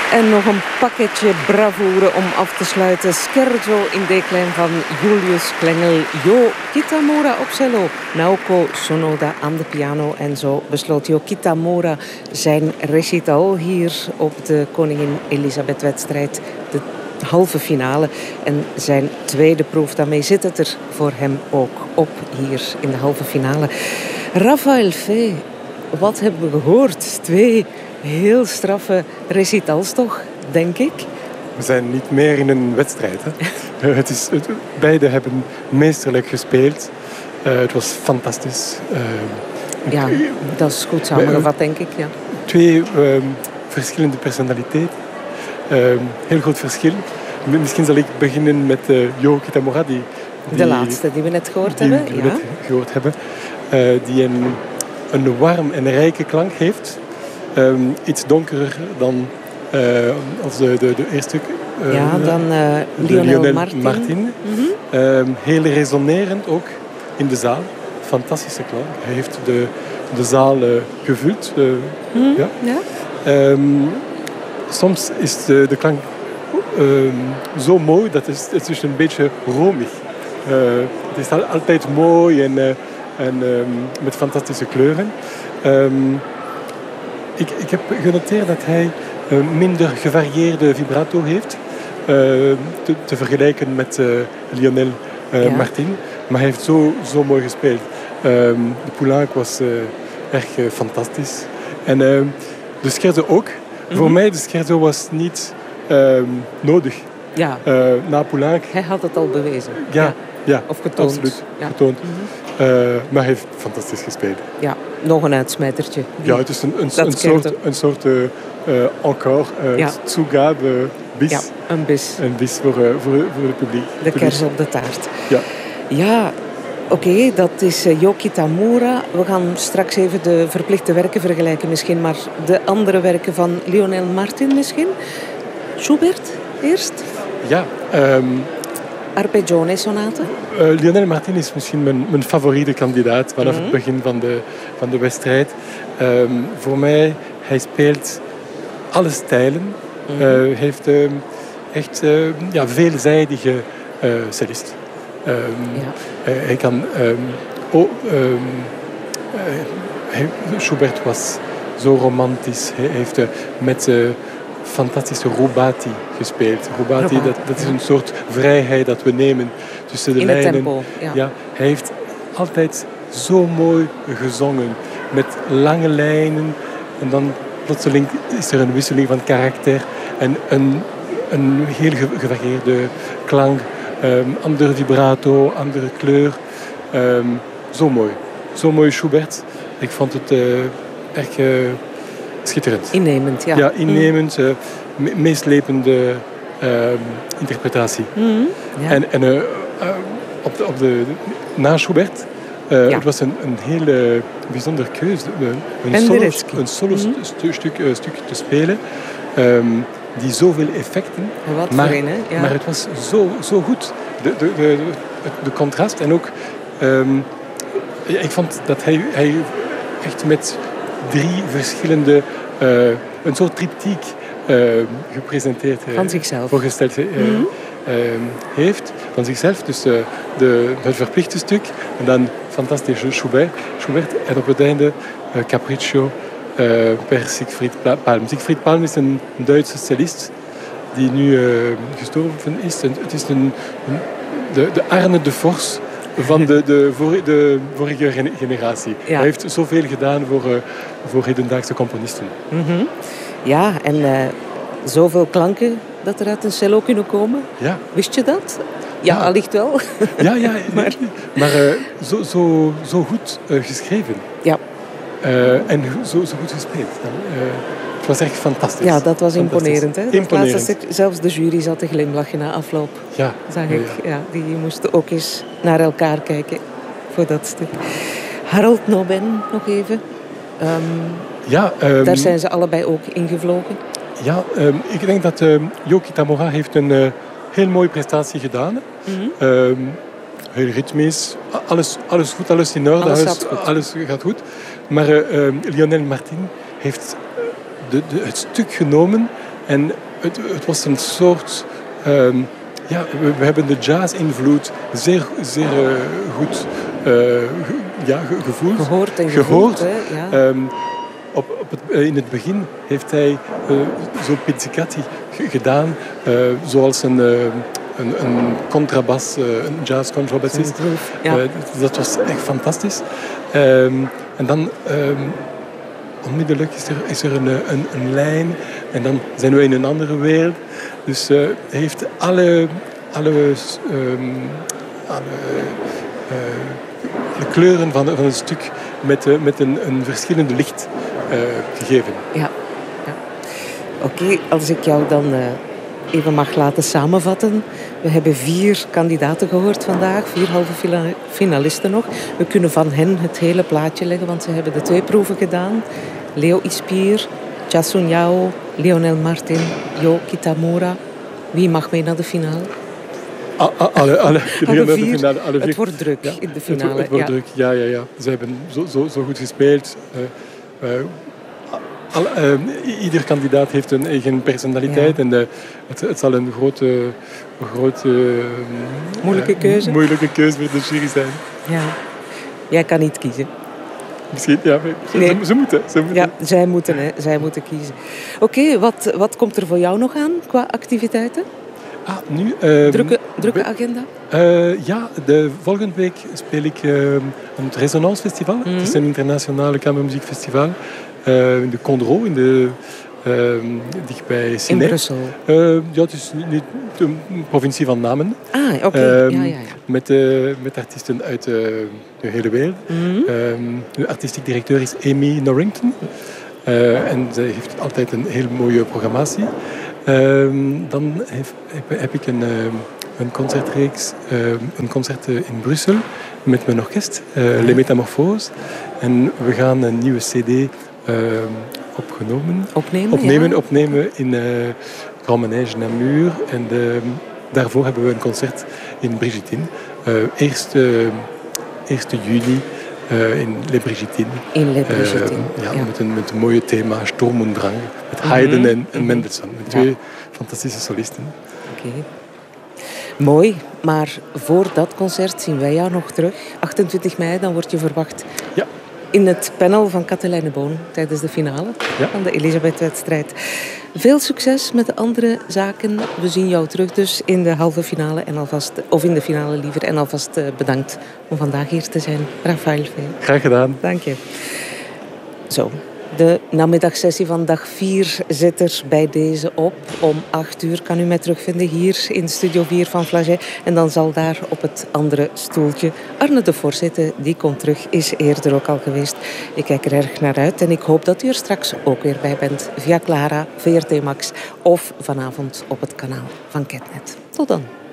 En nog een pakketje bravoure om af te sluiten. Scherzo in D-klein van Julius Klengel. Jo Kitamura op cello. Naoko Sonoda aan de piano. En zo besloot Jo Kitamura zijn recital hier op de Koningin Elisabeth-wedstrijd. De halve finale. En zijn tweede proef, daarmee zit het er voor hem ook op hier in de halve finale. Rafael Fey, wat hebben we gehoord? 2 heel straffe recitals toch, denk ik. We zijn niet meer in een wedstrijd. Hè? Beide hebben meesterlijk gespeeld. Het was fantastisch. Ja, dat is goed samengevat, denk ik. Ja. 2 verschillende personaliteiten. Heel groot verschil. Misschien zal ik beginnen met Jo Kitamura. De laatste die we net gehoord hebben. Die een warm en rijke klank heeft. Iets donkerder dan als de eerste. Dan Lionel Martin. Mm-hmm. Heel resonerend ook in de zaal. Fantastische klank. Hij heeft de zaal gevuld. Soms is de klank zo mooi dat het is een beetje romig. Het is altijd mooi en met fantastische kleuren. Ik heb genoteerd dat hij minder gevarieerde vibrato heeft. Te vergelijken met Lionel Martin. Maar hij heeft zo mooi gespeeld. De Poulenc was erg fantastisch. En de scherzo ook. Mm-hmm. Voor mij de scherzo was niet nodig. Ja. Na Poulenc. Hij had het al bewezen. Ja, of getoond. Absoluut, ja. Getoond. Maar hij heeft fantastisch gespeeld. Ja, nog een uitsmijtertje. Ja, het is een soort encore, Zugabe, bis. Ja, een bis. Een bis voor het publiek. De kers op de taart. Ja. Oké, dat is Jo Kitamura. We gaan straks even de verplichte werken vergelijken misschien, maar de andere werken van Lionel Martin misschien. Schubert eerst? Ja. Arpeggione-sonate? Lionel Martin is misschien mijn favoriete kandidaat vanaf het begin van de wedstrijd. Voor mij, hij speelt alle stijlen. Hij heeft echt veelzijdige cellist. Hij kan... Schubert was zo romantisch. Hij heeft met fantastische rubati gespeeld. Rubati, dat is een soort vrijheid dat we nemen tussen de lijnen. In het tempo, ja. Hij heeft altijd zo mooi gezongen. Met lange lijnen. En dan plotseling is er een wisseling van karakter. En een heel gevarieerde klank. Andere vibrato, andere kleur. Zo mooi. Zo mooi Schubert. Ik vond het erg schitterend. Innemend, ja. Ja, innemend. Meeslepende interpretatie. Ja. En na Schubert... Het was een hele bijzondere keuze. Een solo-stuk te spelen. Die zoveel effecten. Maar het was zo goed. De contrast. En ook... ik vond dat hij echt met 3 verschillende... een soort triptiek gepresenteerd. Van zichzelf. Voorgesteld heeft. Van zichzelf. Dus het verplichte stuk. En dan fantastische Schubert. En op het einde Capriccio per Siegfried Palm. Siegfried Palm is een Duitse cellist die nu gestorven is. En het is de Arne de Vos van de vorige generatie. Ja. Hij heeft zoveel gedaan voor hedendaagse componisten. Mm-hmm. Ja, en zoveel klanken dat er uit een cello kunnen komen. Ja. Wist je dat? Ja, allicht wel. Ja. maar zo goed geschreven. Ja. En zo goed gespeeld. Het was echt fantastisch. Ja, dat was imponerend. Hè? Imponerend. Laatste stuk, zelfs de jury zat te glimlachen na afloop. Ja. Zag ik. Ja, die moesten ook eens naar elkaar kijken voor dat stuk. Harold Noben nog even. Daar zijn ze allebei ook ingevlogen. Ja, ik denk dat Jo Kitamura heeft een heel mooie prestatie gedaan. Mm-hmm. Heel ritmisch. Alles goed, alles in orde. Alles gaat goed. Maar Lionel Martin heeft het stuk genomen En het was een soort... we hebben de jazz-invloed zeer goed gevoeld. Gehoord en gevoeld. Hè? Ja. In het begin heeft hij zo pizzicati gedaan, zoals een contrabas, een jazz-contrabassist. Ja. Dat was echt fantastisch. En dan onmiddellijk is er een lijn en dan zijn we in een andere wereld. Dus hij heeft alle kleuren van een stuk met een verschillende licht gegeven. Ja. Oké, als ik jou dan even mag laten samenvatten. We hebben 4 kandidaten gehoord vandaag, 4 halve finalisten nog. We kunnen van hen het hele plaatje leggen, want ze hebben de 2 proeven gedaan. Leo Ispier, Chasun Yao, Lionel Martin, Jo Kitamura. Wie mag mee naar de finale? Alle 4. Het wordt druk in de finale. Het wordt druk, ja. Ze hebben zo goed gespeeld. Ieder kandidaat heeft een eigen personaliteit. Ja. En het zal een grote moeilijke keuze voor de jury zijn. Ja. Jij kan niet kiezen. Misschien, ja. Ze moeten. Ja, zij moeten kiezen. Oké, wat komt er voor jou nog aan qua activiteiten? Nu... drukke agenda? De volgende week speel ik het Resonance Festival. Het is een internationale kamermuziekfestival. In de Condro, dicht bij Sydney. In Brussel? Het is niet een provincie van Namen. Oké. Met artiesten uit de hele wereld. De artistiek directeur is Amy Norrington. En zij heeft altijd een heel mooie programmatie. Dan heb ik een concertreeks, een concert in Brussel met mijn orkest, Les Métamorphoses. En we gaan een nieuwe cd opnemen in Grand Manège Namur. En daarvoor hebben we een concert in Brigittine. 1 juli in Les Brigittines. In Les Brigittines. Met een mooie thema, Sturm und Drang. Met Haydn en Mendelssohn. Met 2 fantastische solisten. Oké. Mooi, maar voor dat concert zien wij jou nog terug. 28 mei, dan word je verwacht in het panel van Katelijne Boon tijdens de finale van de Elisabeth-wedstrijd. Veel succes met de andere zaken. We zien jou terug dus in de halve finale of in de finale liever. En alvast bedankt om vandaag hier te zijn. Rafael Veen. Graag gedaan. Dank je. Zo. De namiddagsessie van dag 4 zit er bij deze op. Om 8 uur kan u mij terugvinden hier in Studio 4 van Flagey. En dan zal daar op het andere stoeltje Arne de Vos zitten. Die komt terug, is eerder ook al geweest. Ik kijk er erg naar uit en ik hoop dat u er straks ook weer bij bent. Via Clara, VRT Max of vanavond op het kanaal van Ketnet. Tot dan.